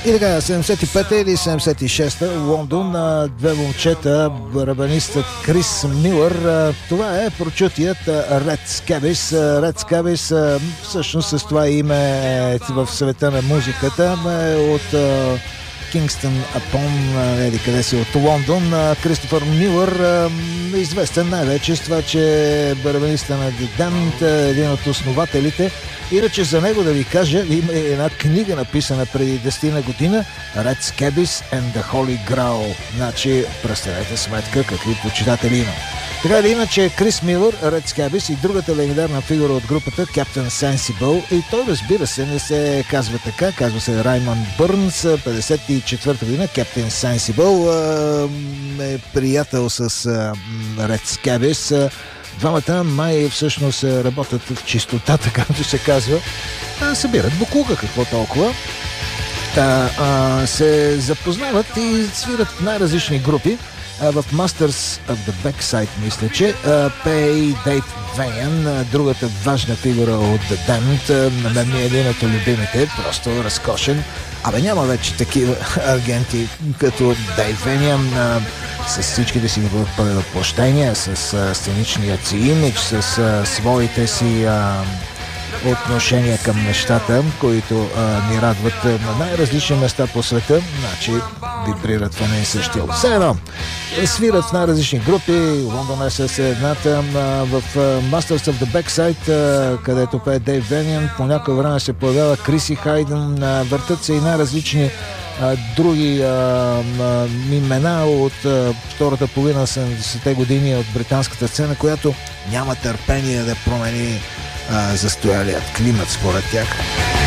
И така, 75-та или 76-та, Лондон, две момчета, барабаниста Крис Милър. Това е прочутият Red Scabies. Red Scabies, всъщност с това име в света на музиката, от Кингстън Апон, или къде си, от Лондон. Кристофър Милър е известен най-вече с това, че е барабаниста на The Damned, един от основателите. Иначе за него да ви кажа, има една книга написана преди 10 година, Red Scabies and the Holy Grail. Значи, представете сметка какви почитатели има. Така или иначе, Крис Милър, Red Scabies и другата легендарна фигура от групата, Captain Sensible, и той, разбира се, не се казва така, казва се Раймонд Бърнс, 54-та година. Captain Sensible е приятел с Red Scabies. Двамата май всъщност работят в чистотата, както се казва. Събират буклука, какво толкова. Се запознават и свират в най-различни групи. В Masters of the Backside, мисля, че Пей Дейв Вейн, другата важна фигура от The Damned, на мен е един от любимите, просто разкошен. Абе, няма вече такива агенти като Дейв Вейн, с всичките си въплъщения, с сценичният си имидж, с своите си отношения към нещата, които ни радват на най-различни места по света. Значи вибрират в един същия. Все едно, свират в най-различни групи. Лондон е с едната. В Masters of the Backside, където пее Дейв Вениан, по някое време се появява Криси Хайден. Въртат се и най-различни други имена от втората половина на 70-те години от британската сцена, която няма търпение да промени застоялият климат според тях.